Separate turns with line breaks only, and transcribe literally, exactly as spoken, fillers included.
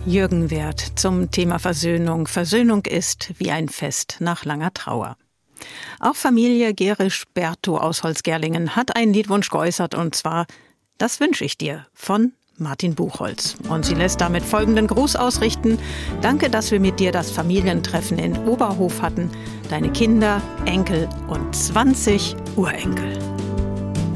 Jürgen Werth zum Thema Versöhnung. Versöhnung ist wie ein Fest nach langer Trauer. Auch Familie Gerisch-Berthow aus Holzgerlingen hat einen Liedwunsch geäußert, und zwar "Das wünsch ich dir" von Martin Buchholz. Und sie lässt damit folgenden Gruß ausrichten: Danke, dass wir mit dir das Familientreffen in Oberhof hatten. Deine Kinder, Enkel und zwanzig Urenkel.